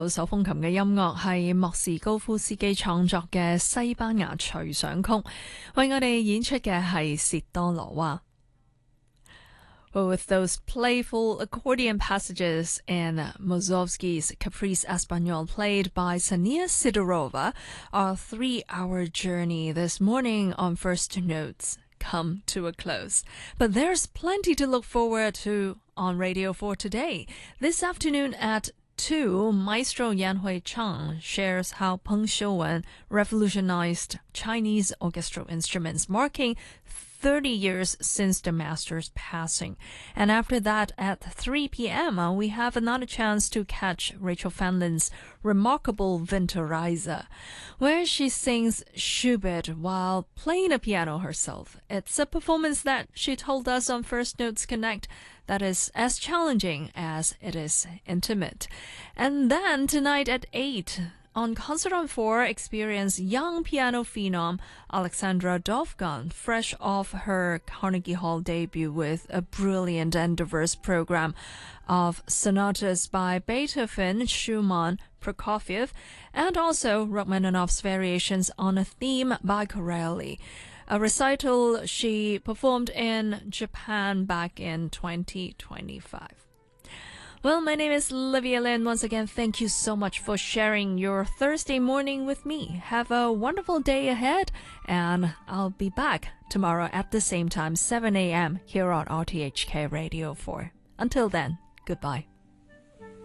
手風琴嘅音樂係莫士高夫斯基創作嘅西班牙隨想曲，為我哋演出嘅係薛多羅娃。Well, with those playful accordion passages in Mussorgsky's Caprice Espagnole played by Sania Sidorova, our 3-hour journey this morning on First Notes come to a close. But there's plenty to look forward to on Radio 4 today. This afternoon at 2, Maestro Yanhui Chang shares how Peng Shouwen revolutionized Chinese orchestral instruments, marking 30 years since the master's passing. And after that, at 3 p.m., we have another chance to catch Rachel Fanlin's remarkable Winterreise, where she sings Schubert while playing the piano herself. It's a performance that she told us on First Notes Connect that is as challenging as it is intimate. And then tonight at 8, on Concert on 4, experience young piano phenom Alexandra Dovgan, fresh off her Carnegie Hall debut with a brilliant and diverse program of sonatas by Beethoven, Schumann, Prokofiev, and also Rachmaninoff's variations on a theme by Corelli, a recital she performed in Japan back in 2025. Well, my name is Livia Lin. Once again, thank you so much for sharing your Thursday morning with me. Have a wonderful day ahead, and I'll be back tomorrow at the same time, 7 a.m. here on RTHK Radio 4. Until then, goodbye.